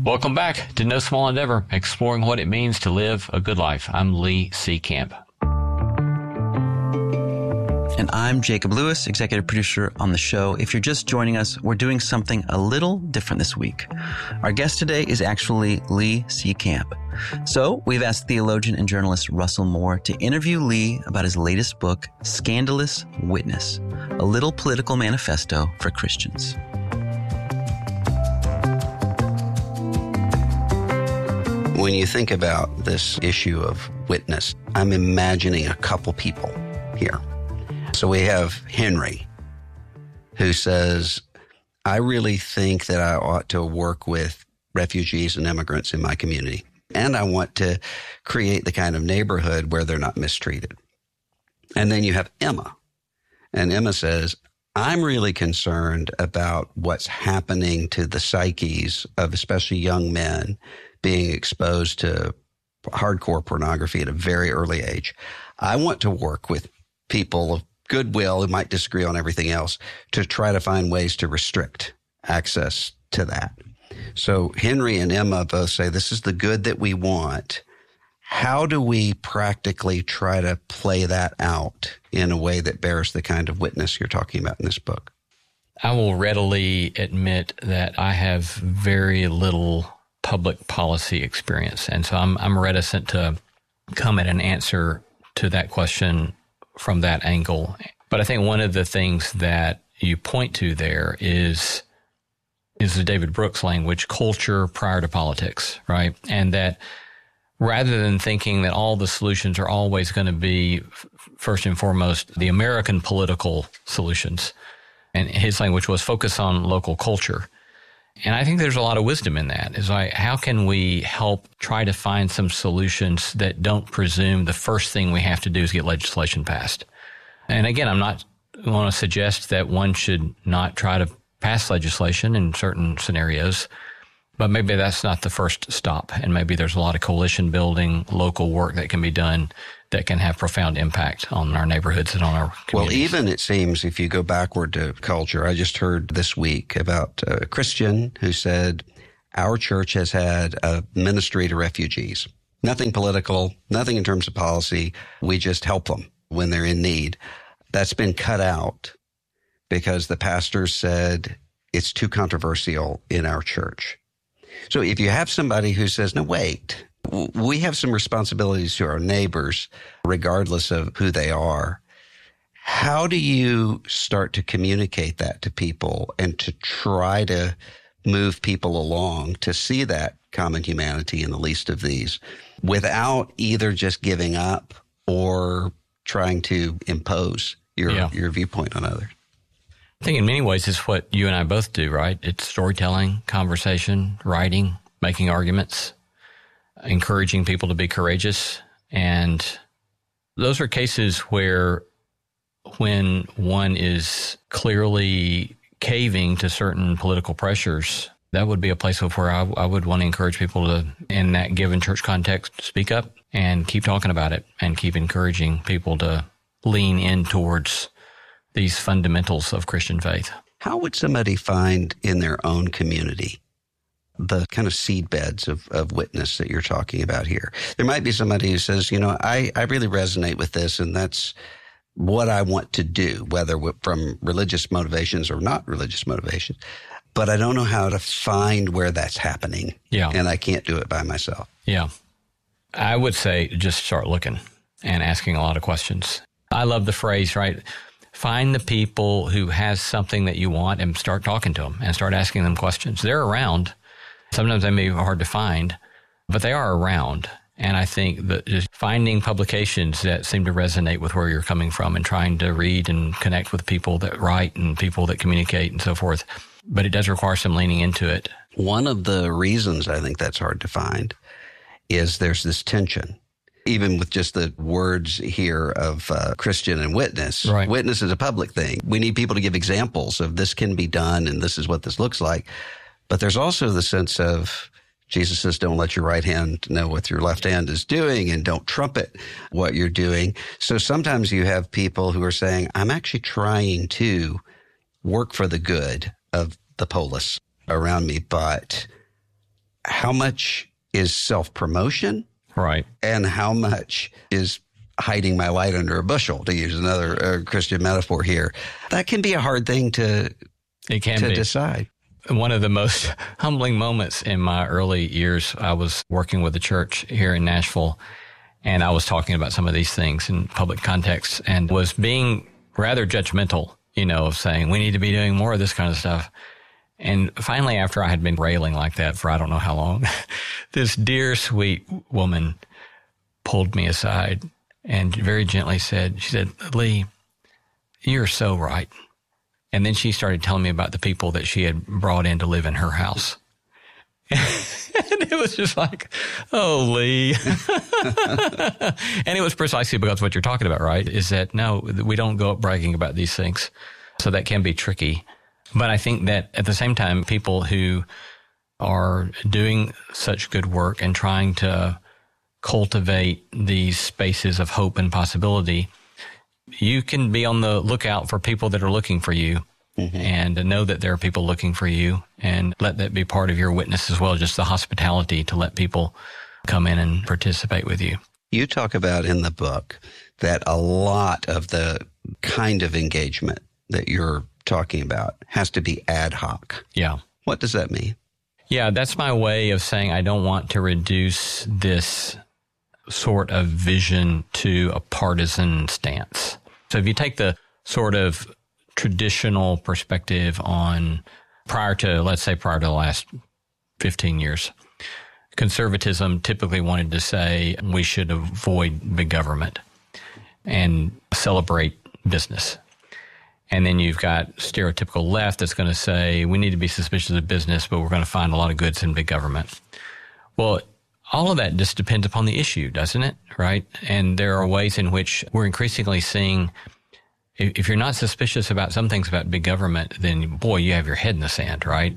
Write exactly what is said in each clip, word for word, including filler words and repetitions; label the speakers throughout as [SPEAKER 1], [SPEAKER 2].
[SPEAKER 1] Welcome back to No Small Endeavor, exploring what it means to live a good life. I'm Lee Seacamp.
[SPEAKER 2] And I'm Jacob Lewis, executive producer on the show. If you're just joining us, we're doing something a little different this week. Our guest today is actually Lee Seacamp. So we've asked theologian and journalist Russell Moore to interview Lee about his latest book, Scandalous Witness, a little political manifesto for Christians.
[SPEAKER 3] When you think about this issue of witness, I'm imagining a couple people here. So we have Henry, who says, I really think that I ought to work with refugees and immigrants in my community. And I want to create the kind of neighborhood where they're not mistreated. And then you have Emma. And Emma says, I'm really concerned about what's happening to the psyches of especially young men being exposed to hardcore pornography at a very early age. I want to work with people of goodwill who might disagree on everything else to try to find ways to restrict access to that. So Henry and Emma both say this is the good that we want. How do we practically try to play that out in a way that bears the kind of witness you're talking about in this book?
[SPEAKER 1] I will readily admit that I have very little public policy experience, and so I'm I'm reticent to come at an answer to that question from that angle. But I think one of the things that you point to there is is the David Brooks language, culture prior to politics, right? And that rather than thinking that all the solutions are always going to be, first and foremost, the American political solutions, and his language was focus on local culture. And I think there's a lot of wisdom in that. Is like, how can we help try to find some solutions that don't presume the first thing we have to do is get legislation passed? And again, I'm not want to suggest that one should not try to pass legislation in certain scenarios, but maybe that's not the first stop. And maybe there's a lot of coalition building, local work that can be done that can have profound impact on our neighborhoods and on our communities.
[SPEAKER 3] Well, even it seems if you go backward to culture, I just heard this week about a Christian who said, our church has had a ministry to refugees. Nothing political, nothing in terms of policy. We just help them when they're in need. That's been cut out because the pastor said it's too controversial in our church. So if you have somebody who says, no, wait, we have some responsibilities to our neighbors, regardless of who they are. How do you start to communicate that to people and to try to move people along to see that common humanity in the least of these without either just giving up or trying to impose your, yeah. your viewpoint on others?
[SPEAKER 1] I think in many ways it's what you and I both do, right? It's storytelling, conversation, writing, making arguments, encouraging people to be courageous. And those are cases where when one is clearly caving to certain political pressures, that would be a place of where I, I would want to encourage people to, in that given church context, speak up and keep talking about it and keep encouraging people to lean in towards these fundamentals of Christian faith.
[SPEAKER 3] How would somebody find in their own community the kind of seed beds of, of witness that you're talking about here? There might be somebody who says, you know, I, I really resonate with this, and that's what I want to do, whether from religious motivations or not religious motivations. But I don't know how to find where that's happening.
[SPEAKER 1] Yeah.
[SPEAKER 3] And I can't do it by myself.
[SPEAKER 1] Yeah. I would say just start looking and asking a lot of questions. I love the phrase, right? Find the people who has something that you want and start talking to them and start asking them questions. They're around. Sometimes they may be hard to find, but they are around. And I think that just finding publications that seem to resonate with where you're coming from and trying to read and connect with people that write and people that communicate and so forth. But it does require some leaning into it.
[SPEAKER 3] One of the reasons I think that's hard to find is there's this tension. Even with just the words here of uh, Christian and witness.
[SPEAKER 1] Right.
[SPEAKER 3] Witness is a public thing. We need people to give examples of this can be done and this is what this looks like. But there's also the sense of Jesus says, don't let your right hand know what your left hand is doing and don't trumpet what you're doing. So sometimes you have people who are saying, I'm actually trying to work for the good of the polis around me, but how much is self-promotion?
[SPEAKER 1] Right.
[SPEAKER 3] And how much is hiding my light under a bushel, to use another uh, Christian metaphor here? That can be a hard thing to,
[SPEAKER 1] it can
[SPEAKER 3] to
[SPEAKER 1] be.
[SPEAKER 3] decide.
[SPEAKER 1] One of the most humbling moments in my early years, I was working with a church here in Nashville, and I was talking about some of these things in public contexts and was being rather judgmental, you know, of saying, we need to be doing more of this kind of stuff. And finally, after I had been railing like that for I don't know how long, this dear, sweet woman pulled me aside and very gently said, she said, Lee, you're so right. And then she started telling me about the people that she had brought in to live in her house. And it was just like, oh, Lee. And it was precisely because what you're talking about, right, is that, no, we don't go up bragging about these things. So that can be tricky. But I think that at the same time, people who are doing such good work and trying to cultivate these spaces of hope and possibility, you can be on the lookout for people that are looking for you, mm-hmm. and know that there are people looking for you, and let that be part of your witness as well, just the hospitality to let people come in and participate with you.
[SPEAKER 3] You talk about in the book that a lot of the kind of engagement that you're talking about has to be ad hoc.
[SPEAKER 1] Yeah.
[SPEAKER 3] What does that mean?
[SPEAKER 1] Yeah, that's my way of saying I don't want to reduce this sort of vision to a partisan stance. So if you take the sort of traditional perspective on prior to, let's say prior to the last fifteen years, conservatism typically wanted to say we should avoid big government and celebrate business. And then you've got stereotypical left that's going to say we need to be suspicious of business, but we're going to find a lot of goods in big government. Well, all of that just depends upon the issue, doesn't it? Right? And there are ways in which we're increasingly seeing, if you're not suspicious about some things about big government, then boy, you have your head in the sand, right?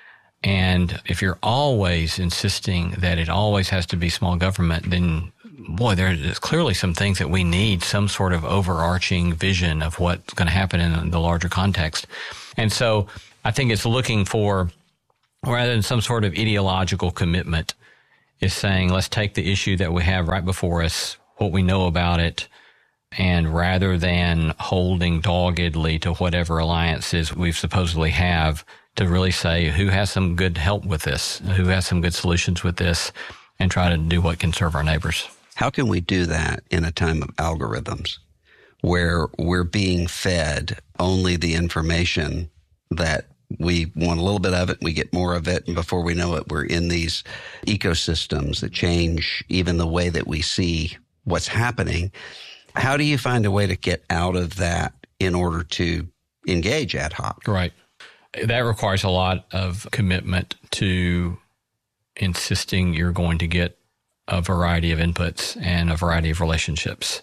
[SPEAKER 1] And if you're always insisting that it always has to be small government, then boy, there's clearly some things that we need some sort of overarching vision of what's going to happen in the larger context. And so I think it's looking for, rather than some sort of ideological commitment, is saying, let's take the issue that we have right before us, what we know about it, and rather than holding doggedly to whatever alliances we supposedly have, to really say who has some good help with this, who has some good solutions with this, and try to do what can serve our neighbors.
[SPEAKER 3] How can we do that in a time of algorithms where we're being fed only the information that we want a little bit of it, we get more of it, and before we know it, we're in these ecosystems that change even the way that we see what's happening? How do you find a way to get out of that in order to engage ad hoc?
[SPEAKER 1] Right. That requires a lot of commitment to insisting you're going to get a variety of inputs and a variety of relationships,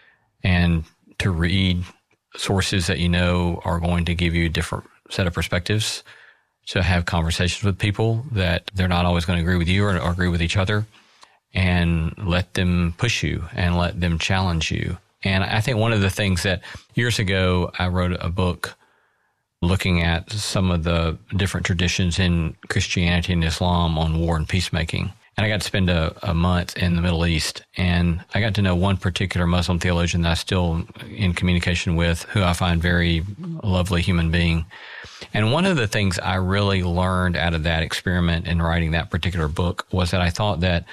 [SPEAKER 1] and to read sources that you know are going to give you a different set of perspectives, to have conversations with people that they're not always going to agree with you or, or agree with each other, and let them push you and let them challenge you. And I think one of the things that years ago I wrote a book looking at some of the different traditions in Christianity and Islam on war and peacemaking. And I got to spend a, a month in the Middle East, and I got to know one particular Muslim theologian that I'm still in communication with, who I find very lovely human being. And one of the things I really learned out of that experiment in writing that particular book was that I thought that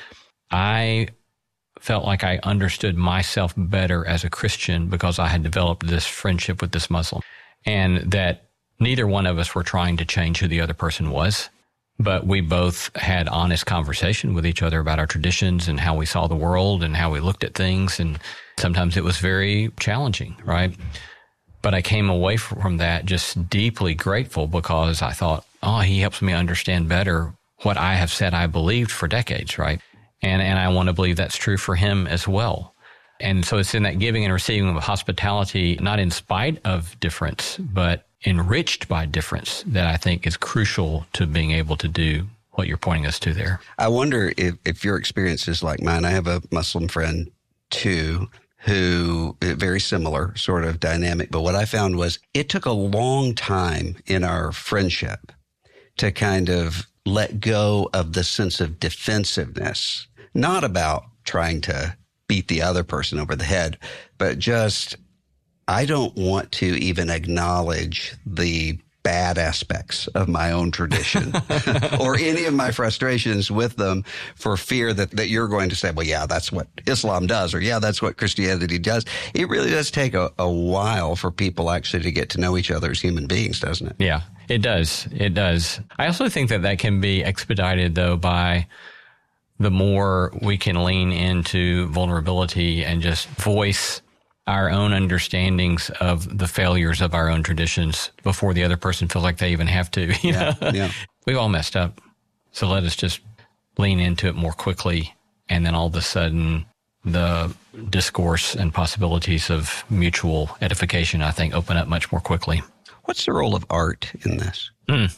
[SPEAKER 1] I felt like I understood myself better as a Christian because I had developed this friendship with this Muslim, and that neither one of us were trying to change who the other person was. But we both had honest conversation with each other about our traditions and how we saw the world and how we looked at things. And sometimes it was very challenging, right? But I came away from that just deeply grateful because I thought, oh, he helps me understand better what I have said I believed for decades, right? And and I want to believe that's true for him as well. And so it's in that giving and receiving of hospitality, not in spite of difference, but enriched by difference, that I think is crucial to being able to do what you're pointing us to there.
[SPEAKER 3] I wonder if, if your experience is like mine. I have a Muslim friend too, who very similar sort of dynamic. But what I found was it took a long time in our friendship to kind of let go of the sense of defensiveness, not about trying to beat the other person over the head, but just, I don't want to even acknowledge the bad aspects of my own tradition or any of my frustrations with them for fear that, that you're going to say, well, yeah, that's what Islam does, or yeah, that's what Christianity does. It really does take a, a while for people actually to get to know each other as human beings, doesn't it?
[SPEAKER 1] Yeah, it does. It does. I also think that that can be expedited, though, by the more we can lean into vulnerability and just voice our own understandings of the failures of our own traditions before the other person feels like they even have to. You
[SPEAKER 3] yeah,
[SPEAKER 1] know?
[SPEAKER 3] yeah.
[SPEAKER 1] We've all messed up. So let us just lean into it more quickly. And then all of a sudden, the discourse and possibilities of mutual edification, I think, open up much more quickly.
[SPEAKER 3] What's the role of art in this?
[SPEAKER 1] Mm.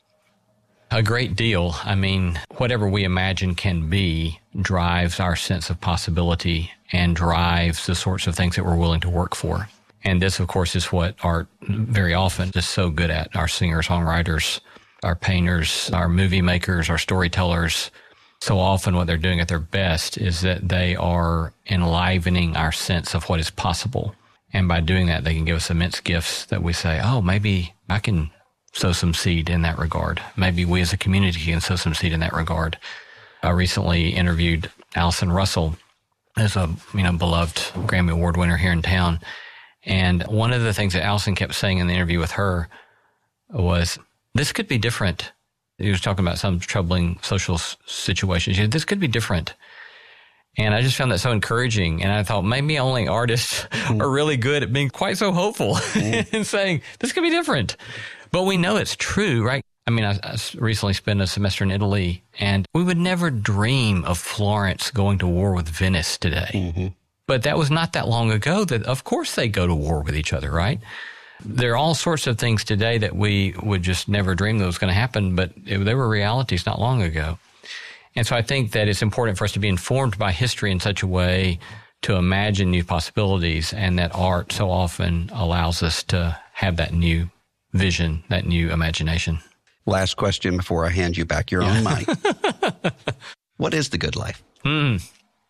[SPEAKER 1] A great deal. I mean, whatever we imagine can be drives our sense of possibility and drives the sorts of things that we're willing to work for. And this, of course, is what art very often is so good at. Our singers, songwriters, our painters, our movie makers, our storytellers. So often what they're doing at their best is that they are enlivening our sense of what is possible. And by doing that, they can give us immense gifts that we say, oh, maybe I can sow some seed in that regard. Maybe we as a community can sow some seed in that regard. I recently interviewed Allison Russell, as a you know beloved Grammy Award winner here in town. And one of the things that Allison kept saying in the interview with her was, this could be different. He was talking about some troubling social situations. She said, this could be different. And I just found that so encouraging. And I thought maybe only artists are really good at being quite so hopeful and saying, this could be different. But we know it's true, right? I mean, I, I recently spent a semester in Italy, and we would never dream of Florence going to war with Venice today. Mm-hmm. But that was not that long ago that, of course, they go to war with each other, right? There are all sorts of things today that we would just never dream that was going to happen, but it, they were realities not long ago. And so I think that it's important for us to be informed by history in such a way to imagine new possibilities, and that art so often allows us to have that new vision, that new imagination.
[SPEAKER 3] Last question before I hand you back your own mic. What is the good life?
[SPEAKER 1] Mm.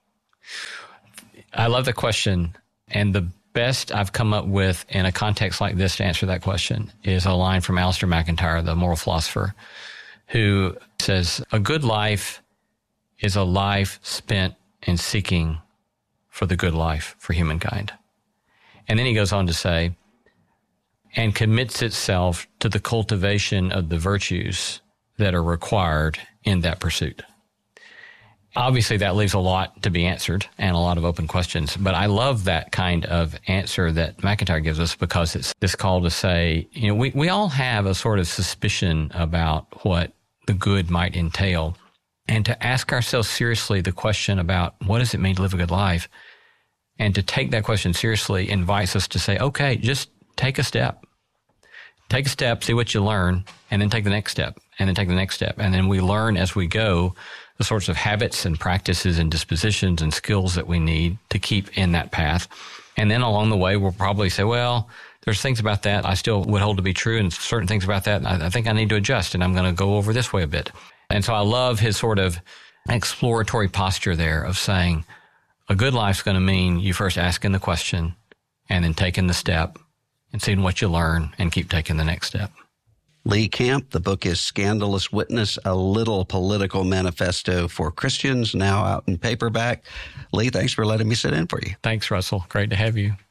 [SPEAKER 1] I love the question. And the best I've come up with in a context like this to answer that question is a line from Alistair McIntyre, the moral philosopher, who says, a good life is a life spent in seeking for the good life for humankind. And then he goes on to say, and commits itself to the cultivation of the virtues that are required in that pursuit. Obviously, that leaves a lot to be answered and a lot of open questions, but I love that kind of answer that McIntyre gives us, because it's this call to say, you know, we, we all have a sort of suspicion about what the good might entail, and to ask ourselves seriously the question about what does it mean to live a good life, and to take that question seriously invites us to say, okay, just take a step. Take a step, see what you learn, and then take the next step, and then take the next step. And then we learn as we go the sorts of habits and practices and dispositions and skills that we need to keep in that path. And then along the way, we'll probably say, well, there's things about that I still would hold to be true, and certain things about that I, I think I need to adjust, and I'm going to go over this way a bit. And so I love his sort of exploratory posture there of saying a good life's going to mean you first asking the question and then taking the step and seeing what you learn and keep taking the next step.
[SPEAKER 3] Lee Camp, the book is Scandalous Witness, a little political manifesto for Christians, now out in paperback. Lee, thanks for letting me sit in for you.
[SPEAKER 1] Thanks, Russell. Great to have you.